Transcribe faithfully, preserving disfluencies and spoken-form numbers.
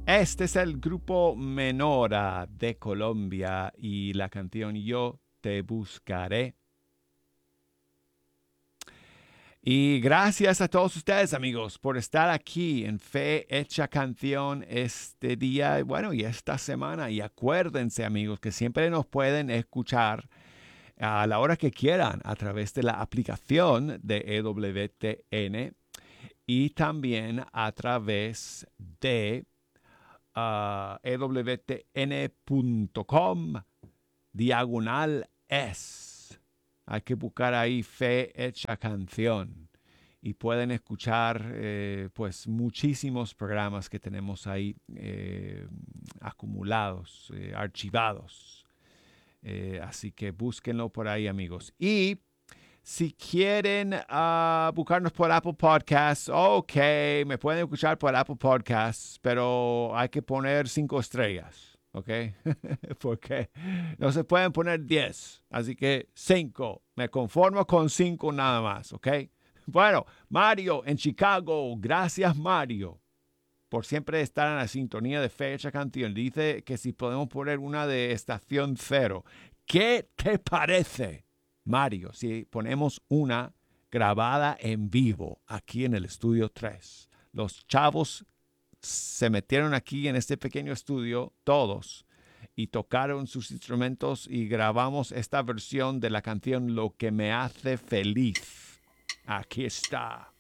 Este es el grupo Menora de Colombia y la canción Yo te buscaré. Y gracias a todos ustedes, amigos, por estar aquí en Fe Hecha Canción este día, bueno, y esta semana. Y acuérdense, amigos, que siempre nos pueden escuchar a la hora que quieran a través de la aplicación de E W T N y también a través de uh, E W T N punto com diagonal es. Hay que buscar ahí Fe Hecha Canción y pueden escuchar eh, pues muchísimos programas que tenemos ahí eh, acumulados, eh, archivados. Eh, así que búsquenlo por ahí, amigos. Y si quieren uh, buscarnos por Apple Podcasts, ok, me pueden escuchar por Apple Podcasts, pero hay que poner cinco estrellas, ¿ok? Porque no se pueden poner diez, así que cinco. Me conformo con cinco nada más, ¿ok? Bueno, Mario en Chicago, gracias Mario por siempre estar en la sintonía de Fecha Canción. Dice que si podemos poner una de Estación Cero. ¿Qué te parece, Mario, si ponemos una grabada en vivo aquí en el estudio tres? Los chavos se metieron aquí en este pequeño estudio, todos, y tocaron sus instrumentos y grabamos esta versión de la canción Lo que me hace feliz. Aquí está.